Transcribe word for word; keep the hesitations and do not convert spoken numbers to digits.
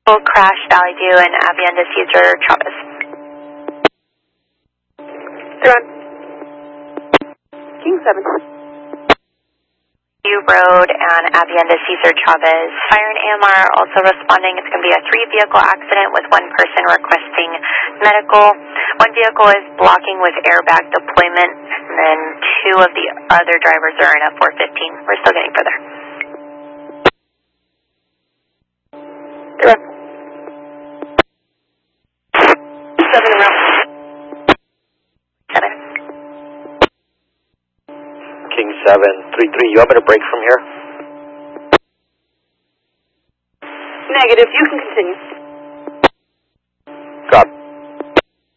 Crash, Valley View, and Avienda Caesar Chavez. Run. King seven. View Road and Avienda Caesar Chavez. Fire and A M R also responding. It's going to be a three vehicle accident with one person requesting medical. One vehicle is blocking with airbag deployment, and then two of the other drivers are in at four fifteen. We're still getting further. Run. Seven around. Seven. King seven, three three, you want me to break from here? Negative, you can continue.